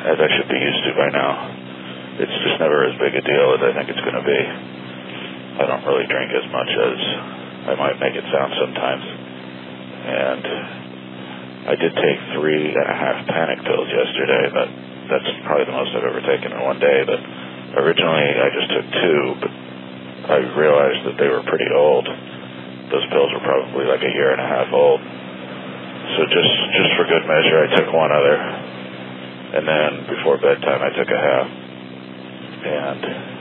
as I should be used to by now. It's just never as big a deal as I think it's going to be. I don't really drink as much as I might make it sound sometimes. And I did take 3.5 panic pills yesterday, but that's probably the most I've ever taken in one day. But originally I just took 2, but I realized that they were pretty old. Those pills were probably like 1.5 years old. So just for good measure, I took one other. And then before bedtime, I took a half. And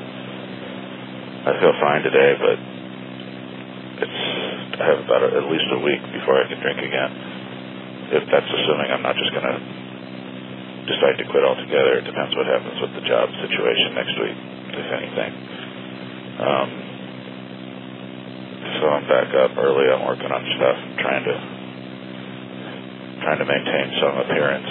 I feel fine today, but I have about at least a week before I can drink again. If that's assuming I'm not just going to decide to quit altogether. It depends what happens with the job situation next week, if anything. So I'm back up early. I'm working on stuff, trying to maintain some appearance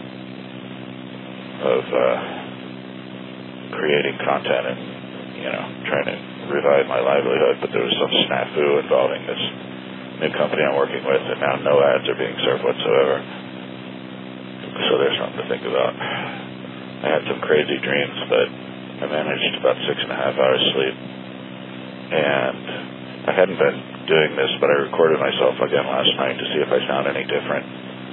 of creating content and trying to revive my livelihood. But there was some snafu involving this new company I'm working with, and now no ads are being served whatsoever. So there's something to think about. I had some crazy dreams, but I managed about 6.5 hours sleep. And I hadn't been doing this, but I recorded myself again last night to see if I sound any different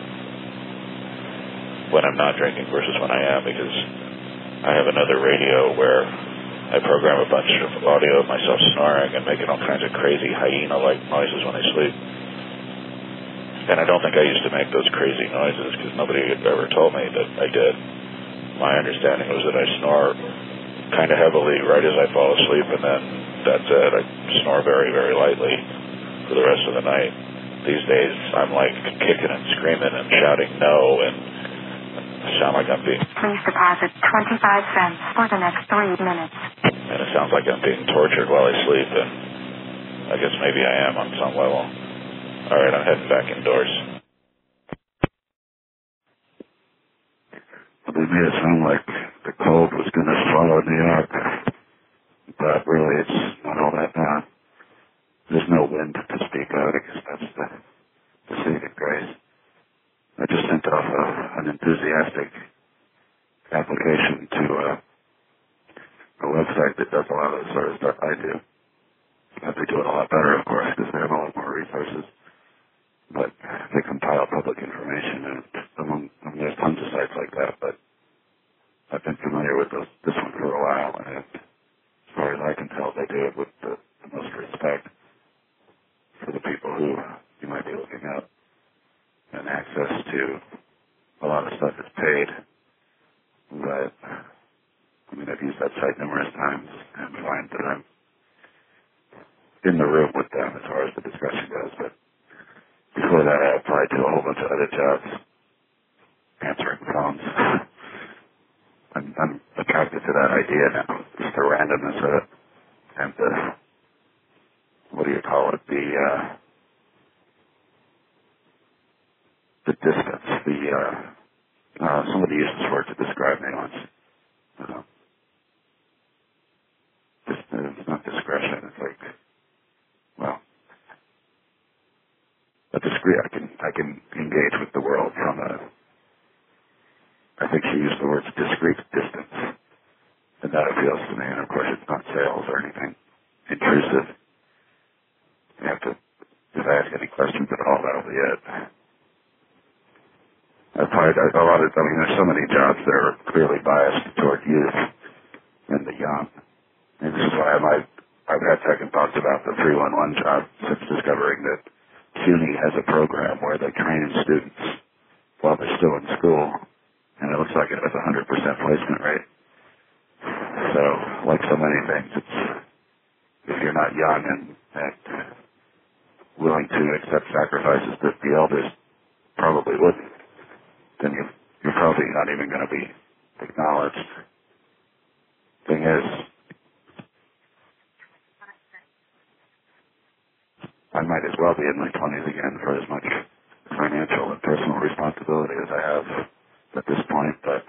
when I'm not drinking versus when I am, because I have another radio where I program a bunch of audio of myself snoring and making all kinds of crazy hyena-like noises when I sleep. And I don't think I used to make those crazy noises because nobody had ever told me that I did. My understanding was that I snore kind of heavily right as I fall asleep, and then that's it. I snore very, very lightly for the rest of the night. These days, I'm like kicking and screaming and shouting no, and I sound like I'm being... Please deposit 25 cents for the next 3 minutes. And it sounds like I'm being tortured while I sleep, and I guess maybe I am on some level. All right, I'm heading back indoors. They made it sound like the cold was going to swallow New York, but really it's not all that bad. There's no wind to speak of. I guess that's the saving grace. I just sent off an enthusiastic application to a website that does a lot of the sort of stuff I do. They do it a lot better, of course, because they have a lot more resources. But they compile public information, and there's tons of sites like that. But I've been familiar with this one for a while, and as far as I can tell, they do it with the most respect for the people who you might be looking up, and access to a lot of stuff is paid. But I've used that site numerous times and find that I'm in the room with them as far as the discussion goes. But before that, I applied to a whole bunch of other jobs, answering phones. I'm attracted to that idea now, just the randomness of it, and what do you call it, the distance, somebody used this word to describe me once. It's not discretion, it's like, well, I can engage with the world from I think she used the words discrete distance, and that appeals to me. And of course, it's not sales or anything intrusive. You have to, if I ask any questions at all, that'll be it. I've tried a lot of, there's so many jobs that are clearly biased toward youth and the young. And this is why I've had second thoughts about the 311 job since discovering that CUNY has a program where they train students while they're still in school, and it looks like it has 100% placement rate. So, like so many things, it's if you're not young and willing to accept sacrifices that the elders probably wouldn't, then you're probably not even going to be acknowledged. Thing is, I might as well be in my 20s again for as much financial and personal responsibility as I have at this point, but